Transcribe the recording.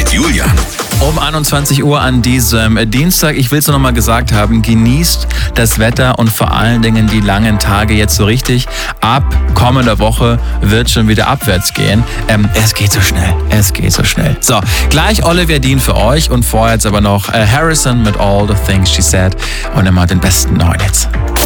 mit Julian. Um 21 Uhr an diesem Dienstag, ich will es nur noch mal gesagt haben, genießt das Wetter und vor allen Dingen die langen Tage jetzt so richtig. Ab kommender Woche wird schon wieder abwärts gehen. Es geht so schnell. So, gleich Olivia Dean für euch und vorher jetzt aber noch Harrison mit All the Things She Said und immer den besten neuen Hits.